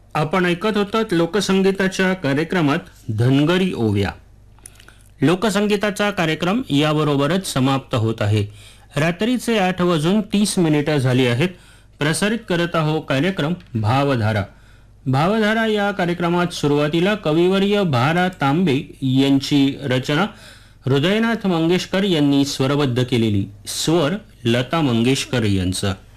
आपण ऐकत होतात लोकसंगीताच्या कार्यक्रमात धनगरी ओव्या. लोकसंगीताचा कार्यक्रम याबरोबरच समाप्त होत आहे. रात्रीचे 8:30 झाली आहेत. प्रसारित करत आहोत कार्यक्रम भावधारा. भावधारा या कार्यक्रमात सुरुवातीला कविवर्य भारा तांबे यांची रचना हृदयनाथ मंगेशकर यांनी स्वरबद्ध केलेली, स्वर लता मंगेशकर यांचा.